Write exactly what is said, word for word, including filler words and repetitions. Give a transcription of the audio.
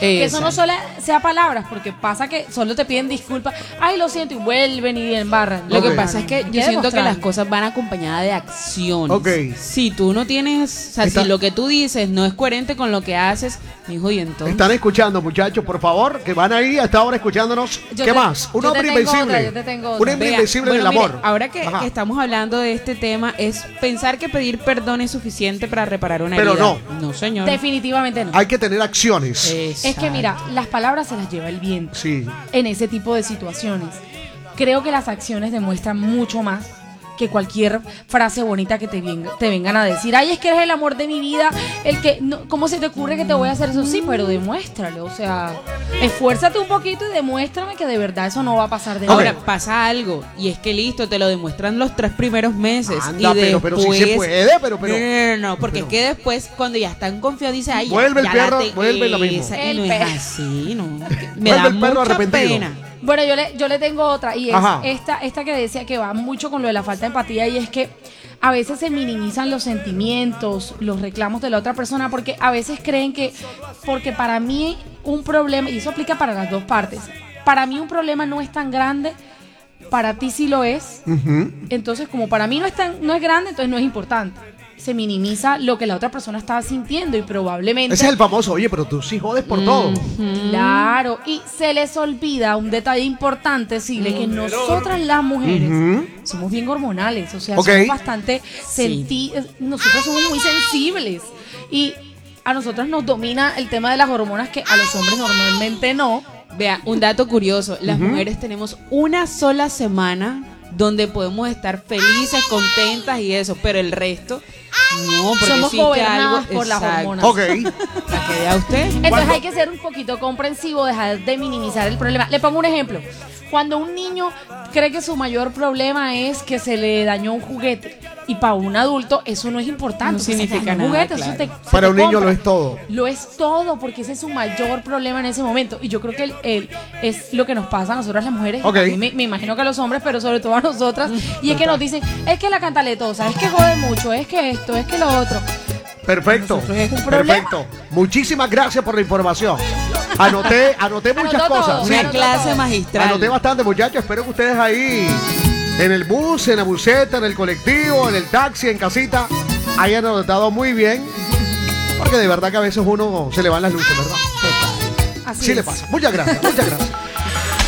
Que eso no solo sea palabras, porque pasa que solo te piden disculpas, ay, lo siento, y vuelven y embarran. Lo okay. que pasa es que yo siento que las cosas van acompañadas de acciones. Okay. Si tú no tienes, o sea, Está... si lo que tú dices no es coherente con lo que haces, mijo, y entonces. Están escuchando, muchachos, por favor, que van ahí hasta ahora escuchándonos. Yo ¿Qué te, más? Un hombre invencible. Un hombre invencible bueno, del mire, amor. Ahora que, que estamos hablando de este tema, es pensar que pedir perdón es suficiente para reparar una Pero herida. no. No, señor. Definitivamente no. Hay que tener acciones. Exacto. Es que mira, las palabras se las lleva el viento. Sí. En ese tipo de situaciones. Creo que las acciones demuestran mucho más que cualquier frase bonita que te, venga, te vengan a decir. Ay, es que eres el amor de mi vida, el que no, ¿cómo se te ocurre que te voy a hacer eso? Sí, pero demuéstralo, o sea, esfuérzate un poquito y demuéstrame que de verdad eso no va a pasar de nuevo. Ahora, pasa algo, y es que listo, te lo demuestran los tres primeros meses. Anda, y pero, después, pero sí se puede, pero, pero. No, no, no, porque pero, es que después, cuando ya están confiados, dice, ay, vuelve ya, el perro, ya vuelve lo mismo. Y el no perro. es así, no. Vuelve Me da el perro mucha arrepentido. pena. Bueno, yo le, yo le tengo otra y es Ajá. esta, esta que decía que va mucho con lo de la falta de empatía, y es que a veces se minimizan los sentimientos, los reclamos de la otra persona, porque a veces creen que, porque para mí un problema, y eso aplica para las dos partes, para mí un problema no es tan grande, para ti sí lo es, uh-huh. entonces como para mí no es, tan, no es grande, entonces no es importante. Se minimiza lo que la otra persona estaba sintiendo y probablemente... Ese es el famoso, oye, pero tú sí jodes por mm, todo. Claro, y se les olvida un detalle importante, decirle mm, que nosotras las mujeres uh-huh. somos bien hormonales, o sea, okay. somos bastante senti- sí. nosotros somos muy sensibles y a nosotras nos domina el tema de las hormonas que a los hombres normalmente no. Vea, un dato curioso, las uh-huh. mujeres tenemos una sola semana donde podemos estar felices, contentas y eso, pero el resto no, porque somos gobernadas algo, por exacto. las hormonas. Ok. Para que vea usted. Entonces ¿Cuándo? hay que ser un poquito comprensivo, dejar de minimizar el problema. Le pongo un ejemplo. Cuando un niño cree que su mayor problema es que se le dañó un juguete, y para un adulto eso no es importante. No significa nada, juguete, claro. eso te, para te un niño compra. lo es todo. Lo es todo, porque ese es su mayor problema en ese momento. Y yo creo que el, el, es lo que nos pasa a nosotras las mujeres. Okay. A mí me, me imagino que a los hombres, pero sobre todo a nosotras. Y es que nos dicen, es que la cantaletosa, es que jode mucho, es que esto, es que lo otro. Perfecto, es un perfecto. Muchísimas gracias por la información. Anoté, anoté muchas Anotó cosas. todo, Sí. Una clase todo. magistral. Anoté bastante, muchachos. Espero que ustedes ahí, en el bus, en la buseta, en el colectivo, en el taxi, en casita, hayan anotado muy bien. Porque de verdad que a veces uno se le van las luces, ¿verdad? Así Sí es. le pasa. Muchas gracias, muchas gracias.